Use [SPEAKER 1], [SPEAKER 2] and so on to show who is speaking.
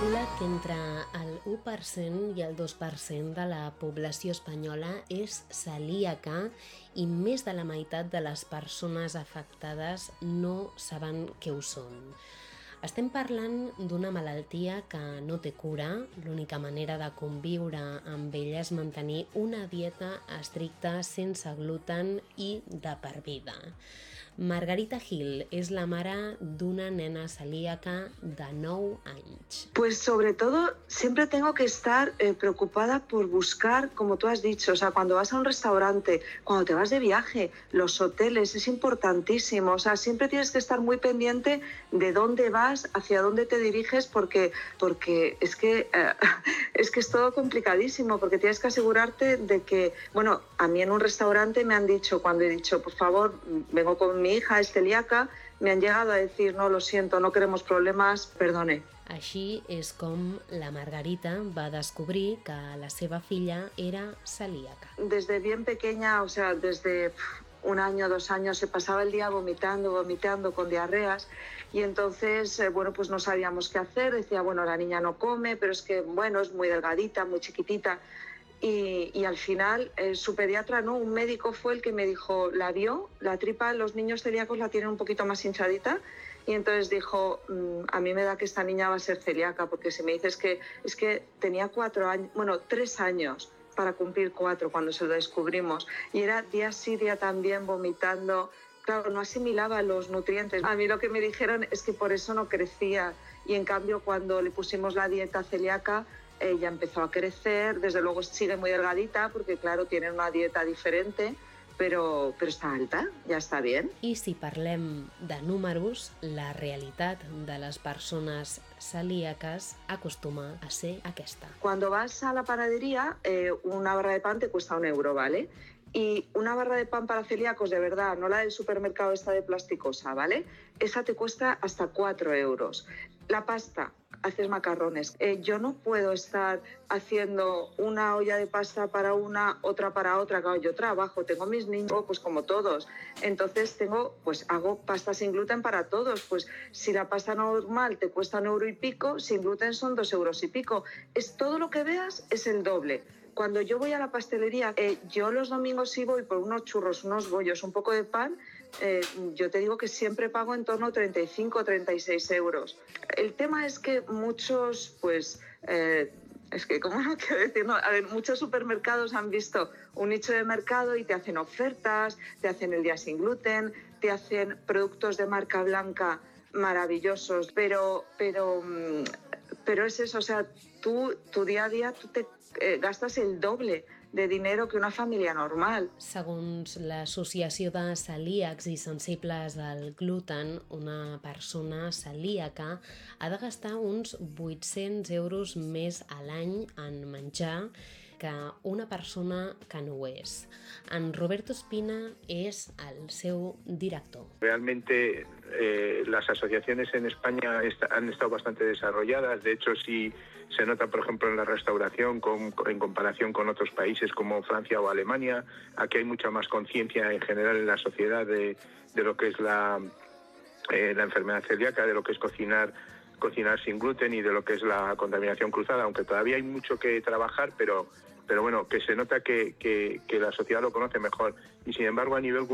[SPEAKER 1] calcula que entre el 1% i el 2% de la població espanyola és celíaca i més de la meitat de les persones afectades no saben què ho són. Estem parlant d'una malaltia que no té cura. L'única manera de conviure amb ella és mantenir una dieta estricta, sense gluten i de per vida. Margarita Gil és la mare d'una nena celíaca de 9 anys.
[SPEAKER 2] Pues sobre todo siempre tengo que estar preocupada por buscar, como tú has dicho, o sea, cuando vas a un restaurante, cuando te vas de viaje, los hoteles, es importantísimo, o sea, siempre tienes que estar muy pendiente de dónde vas, hacia dónde te diriges, porque es que es todo complicadísimo, porque tienes que asegurarte de que, bueno, a mí en un restaurante me han dicho, cuando he dicho, por favor, vengo con mi hija, es celíaca, me han llegado a decir, no, lo siento, no queremos problemas, perdone.
[SPEAKER 1] Així és com la Margarita va descobrir que la seva filla era celíaca.
[SPEAKER 2] Desde bien pequeña, o sea, desde 1 año, 2 años, se pasaba el día vomitando con diarreas, y entonces, bueno, pues no sabíamos qué hacer. Decía, bueno, la niña no come, pero es que, bueno, es muy delgadita, muy chiquitita. Y al final su pediatra, no, un médico fue el que me dijo, la vio, la tripa, los niños celíacos la tienen un poquito más hinchadita, y entonces dijo, a mí me da que esta niña va a ser celíaca, porque si me dices que es que tenía 4 años, bueno, 3 años para cumplir 4 cuando se lo descubrimos, y era día sí, día también vomitando. Claro, no asimilaba los nutrientes. A mí lo que me dijeron es que por eso no crecía, y en cambio cuando le pusimos la dieta celíaca, ella empezó a crecer. Desde luego sigue muy delgadita porque, claro, tiene una dieta diferente, però està alta, ja està bien.
[SPEAKER 1] I si parlem de números, la realitat de les persones celíaques acostuma a ser aquesta.
[SPEAKER 2] Cuando vas a la panadería, una barra de pan te cuesta 1 euro, ¿vale? Y una barra de pan para celíacos, de verdad, no la del supermercado esta de plasticosa, ¿vale? Esa te cuesta hasta 4 euros. La pasta, haces macarrones. Yo no puedo estar haciendo una olla de pasta para una, otra para otra. Claro, yo trabajo, tengo mis niños, pues como todos. Entonces hago pasta sin gluten para todos. Pues si la pasta normal te cuesta 1 euro y pico, sin gluten son 2 euros y pico. Es todo lo que veas es el doble. Cuando yo voy a la pastelería, yo los domingos sí voy por unos churros, unos bollos, un poco de pan, yo te digo que siempre pago en torno a 35 o 36 euros. El tema es que muchos, es que, ¿cómo no quiero decir? No, a ver, muchos supermercados han visto un nicho de mercado y te hacen ofertas, te hacen el día sin gluten, te hacen productos de marca blanca maravillosos, pero es eso, o sea, tu día a día tú te gastas el doble de dinero que una família normal.
[SPEAKER 1] Segons l'Associació de Celíacs i Sensibles al Gluten, una persona celíaca ha de gastar uns 800 euros més a l'any en menjar que una persona que no ho és. En Roberto Espina és el seu director.
[SPEAKER 3] Realmente las asociaciones en España han estado bastante desarrolladas. De hecho, sí se nota, por ejemplo, en la restauración en comparación con otros países como Francia o Alemania. Aquí hay mucha más conciencia en general en la sociedad de lo que es la enfermedad celíaca, de lo que es cocinar sin gluten y de lo que es la contaminación cruzada, aunque todavía hay mucho que trabajar, pero bueno, que se nota que la sociedad lo conoce mejor. Y sin embargo, a nivel